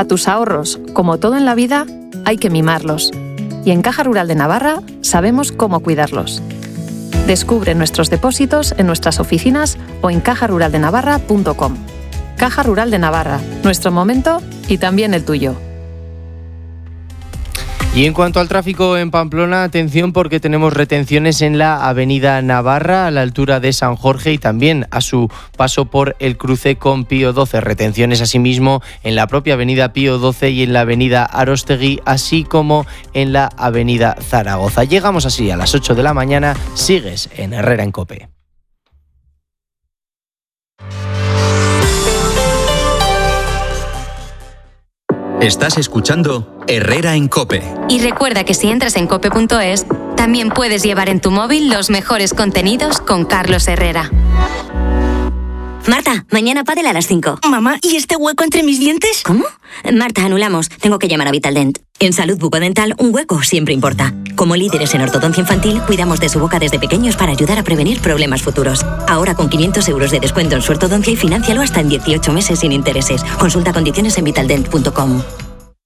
A tus ahorros, como todo en la vida, hay que mimarlos. Y en Caja Rural de Navarra sabemos cómo cuidarlos. Descubre nuestros depósitos en nuestras oficinas o en cajaruraldenavarra.com. Caja Rural de Navarra, nuestro momento y también el tuyo. Y en cuanto al tráfico en Pamplona, atención porque tenemos retenciones en la avenida Navarra a la altura de San Jorge y también a su paso por el cruce con Pío XII. Retenciones asimismo en la propia avenida Pío XII y en la avenida Aróstegui, así como en la avenida Zaragoza. Llegamos así a las 8 de la mañana. Sigues en Herrera en COPE. Estás escuchando Herrera en COPE. Y recuerda que si entras en cope.es, también puedes llevar en tu móvil los mejores contenidos con Carlos Herrera. Marta, mañana pádel a las 5. Mamá, ¿y este hueco entre mis dientes? ¿Cómo? Marta, anulamos. Tengo que llamar a Vitaldent. En salud bucodental, un hueco siempre importa. Como líderes en ortodoncia infantil, cuidamos de su boca desde pequeños para ayudar a prevenir problemas futuros. Ahora con 500 euros de descuento en su ortodoncia y financialo hasta en 18 meses sin intereses. Consulta condiciones en vitaldent.com.